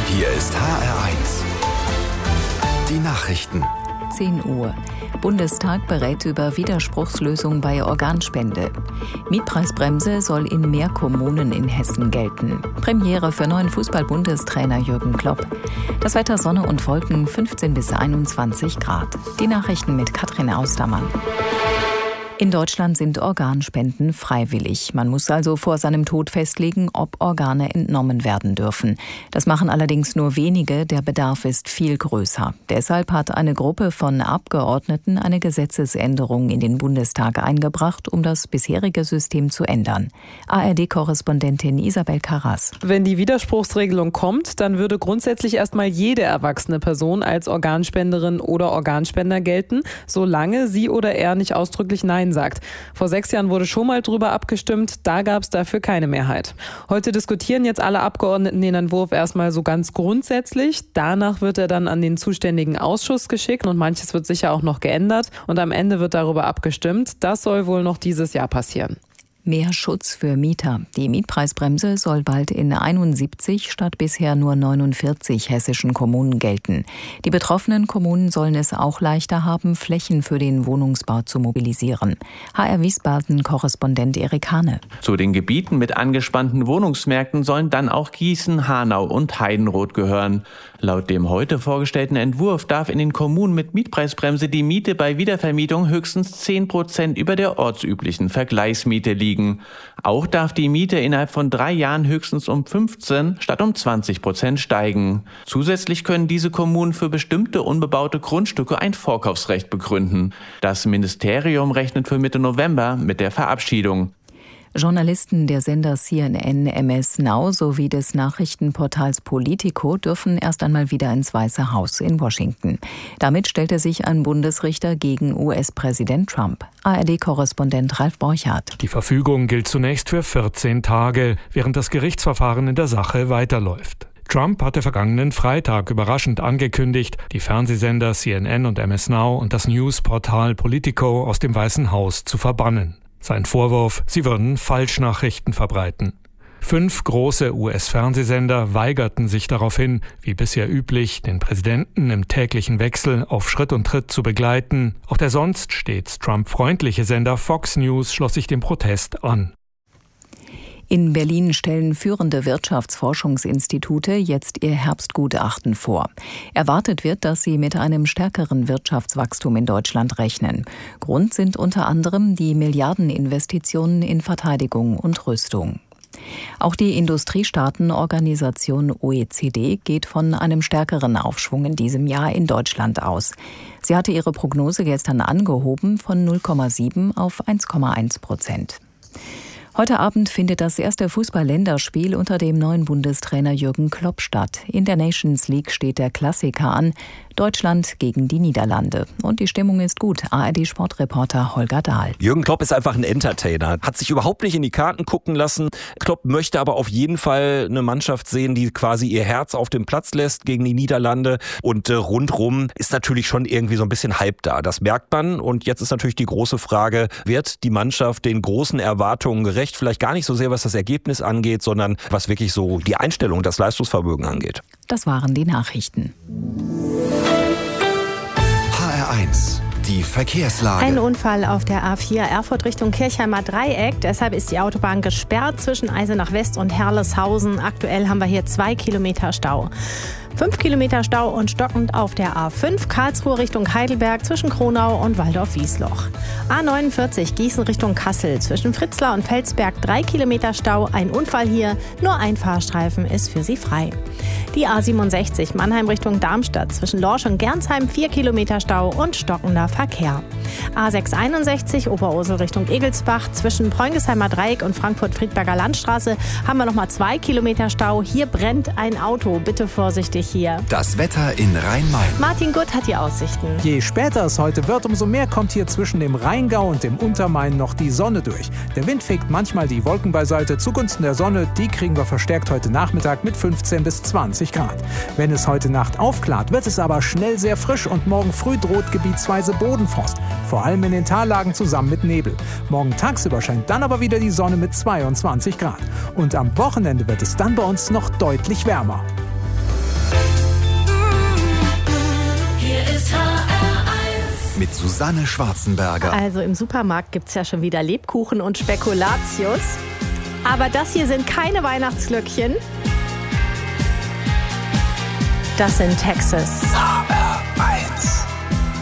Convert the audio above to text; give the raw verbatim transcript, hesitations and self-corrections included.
Hier ist H R eins. Die Nachrichten. zehn Uhr. Bundestag berät über Widerspruchslösung bei Organspende. Mietpreisbremse soll in mehr Kommunen in Hessen gelten. Premiere für neuen Fußball-Bundestrainer Jürgen Klopp. Das Wetter Sonne und Wolken fünfzehn bis einundzwanzig Grad. Die Nachrichten mit Katrin Austermann. In Deutschland sind Organspenden freiwillig. Man muss also vor seinem Tod festlegen, ob Organe entnommen werden dürfen. Das machen allerdings nur wenige, der Bedarf ist viel größer. Deshalb hat eine Gruppe von Abgeordneten eine Gesetzesänderung in den Bundestag eingebracht, um das bisherige System zu ändern. A R D-Korrespondentin Isabel Karras. Wenn die Widerspruchsregelung kommt, dann würde grundsätzlich erstmal jede erwachsene Person als Organspenderin oder Organspender gelten, solange sie oder er nicht ausdrücklich Nein sagt. Vor sechs Jahren wurde schon mal drüber abgestimmt, da gab es dafür keine Mehrheit. Heute diskutieren jetzt alle Abgeordneten den Entwurf erstmal so ganz grundsätzlich. Danach wird er dann an den zuständigen Ausschuss geschickt und manches wird sicher auch noch geändert und am Ende wird darüber abgestimmt. Das soll wohl noch dieses Jahr passieren. Mehr Schutz für Mieter. Die Mietpreisbremse soll bald in einundsiebzig statt bisher nur neunundvierzig hessischen Kommunen gelten. Die betroffenen Kommunen sollen es auch leichter haben, Flächen für den Wohnungsbau zu mobilisieren. H R Wiesbaden-Korrespondent Erik Hane. Zu den Gebieten mit angespannten Wohnungsmärkten sollen dann auch Gießen, Hanau und Heidenroth gehören. Laut dem heute vorgestellten Entwurf darf in den Kommunen mit Mietpreisbremse die Miete bei Wiedervermietung höchstens zehn Prozent über der ortsüblichen Vergleichsmiete liegen. Auch darf die Miete innerhalb von drei Jahren höchstens um fünfzehn statt um zwanzig Prozent steigen. Zusätzlich können diese Kommunen für bestimmte unbebaute Grundstücke ein Vorkaufsrecht begründen. Das Ministerium rechnet für Mitte November mit der Verabschiedung. Journalisten der Sender C N N, M S Now sowie des Nachrichtenportals Politico dürfen erst einmal wieder ins Weiße Haus in Washington. Damit stellte sich ein Bundesrichter gegen U S-Präsident Trump. A R D-Korrespondent Ralf Borchardt. Die Verfügung gilt zunächst für vierzehn Tage, während das Gerichtsverfahren in der Sache weiterläuft. Trump hatte vergangenen Freitag überraschend angekündigt, die Fernsehsender C N N und M S Now und das Newsportal Politico aus dem Weißen Haus zu verbannen. Sein Vorwurf, sie würden Falschnachrichten verbreiten. Fünf große U S-Fernsehsender weigerten sich daraufhin, wie bisher üblich, den Präsidenten im täglichen Wechsel auf Schritt und Tritt zu begleiten. Auch der sonst stets Trump-freundliche Sender Fox News schloss sich dem Protest an. In Berlin stellen führende Wirtschaftsforschungsinstitute jetzt ihr Herbstgutachten vor. Erwartet wird, dass sie mit einem stärkeren Wirtschaftswachstum in Deutschland rechnen. Grund sind unter anderem die Milliardeninvestitionen in Verteidigung und Rüstung. Auch die Industriestaatenorganisation O E C D geht von einem stärkeren Aufschwung in diesem Jahr in Deutschland aus. Sie hatte ihre Prognose gestern angehoben von null Komma sieben auf eins Komma eins Prozent. Heute Abend findet das erste Fußball-Länderspiel unter dem neuen Bundestrainer Jürgen Klopp statt. In der Nations League steht der Klassiker an. Deutschland gegen die Niederlande. Und die Stimmung ist gut. A R D-Sportreporter Holger Dahl. Jürgen Klopp ist einfach ein Entertainer. Hat sich überhaupt nicht in die Karten gucken lassen. Klopp möchte aber auf jeden Fall eine Mannschaft sehen, die quasi ihr Herz auf dem Platz lässt gegen die Niederlande. Und äh, rundrum ist natürlich schon irgendwie so ein bisschen Hype da. Das merkt man. Und jetzt ist natürlich die große Frage, wird die Mannschaft den großen Erwartungen gerecht? Vielleicht gar nicht so sehr, was das Ergebnis angeht, sondern was wirklich so die Einstellung, das Leistungsvermögen angeht. Das waren die Nachrichten. H R eins. Die Verkehrslage. Ein Unfall auf der A vier Erfurt Richtung Kirchheimer Dreieck. Deshalb ist die Autobahn gesperrt zwischen Eisenach West und Herleshausen. Aktuell haben wir hier zwei Kilometer Stau. Fünf Kilometer Stau und stockend auf der A fünf Karlsruhe Richtung Heidelberg zwischen Kronau und Waldorf-Wiesloch. A neunundvierzig Gießen Richtung Kassel zwischen Fritzlar und Felsberg drei Kilometer Stau. Ein Unfall hier, nur ein Fahrstreifen ist für Sie frei. Die A siebenundsechzig Mannheim Richtung Darmstadt zwischen Lorsch und Gernsheim vier Kilometer Stau und stockender Verkehr. A sechshunderteinundsechzig Oberursel Richtung Egelsbach zwischen Preungesheimer Dreieck und Frankfurt-Friedberger Landstraße haben wir nochmal zwei Kilometer Stau. Hier brennt ein Auto, bitte vorsichtig hier. Das Wetter in Rhein-Main. Martin Gutt hat die Aussichten. Je später es heute wird, umso mehr kommt hier zwischen dem Rheingau und dem Untermain noch die Sonne durch. Der Wind fegt manchmal die Wolken beiseite zugunsten der Sonne. Die kriegen wir verstärkt heute Nachmittag mit fünfzehn bis zwanzig Grad. Wenn es heute Nacht aufklart, wird es aber schnell sehr frisch und morgen früh droht gebietsweise Bodenfrost. Vor allem in den Tallagen zusammen mit Nebel. Morgen tagsüber scheint dann aber wieder die Sonne mit zweiundzwanzig Grad. Und am Wochenende wird es dann bei uns noch deutlich wärmer. ist H R eins. Mit Susanne Schwarzenberger. Also im Supermarkt gibt es ja schon wieder Lebkuchen und Spekulatius. Aber das hier sind keine Weihnachtsglöckchen. Das sind Texas.